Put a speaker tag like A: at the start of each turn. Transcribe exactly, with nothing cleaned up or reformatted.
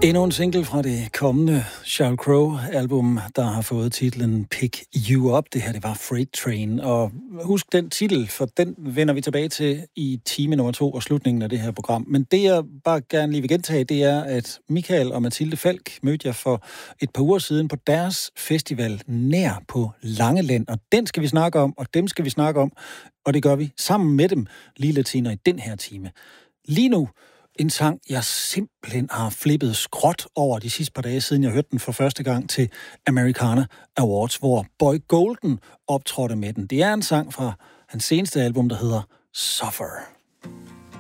A: Endnu en single fra det kommende Sheryl Crow-album, der har fået titlen Pick You Up. Det her, det var Freight Train. Og husk den titel, for den vender vi tilbage til i time nummer to og slutningen af det her program. Men det, jeg bare gerne lige vil gentage, det er, at Michael og Mathilde Falk mødte jeg for et par uger siden på deres festival nær på Langeland. Og den skal vi snakke om, og dem skal vi snakke om. Og det gør vi sammen med dem lige lidt senere i den her time. Lige nu, en sang, jeg simpelthen har flippet skråt over de sidste par dage, siden jeg hørte den for første gang til Americana Awards, hvor Boy Golden optrådte med den. Det er en sang fra hans seneste album, der hedder Suffer.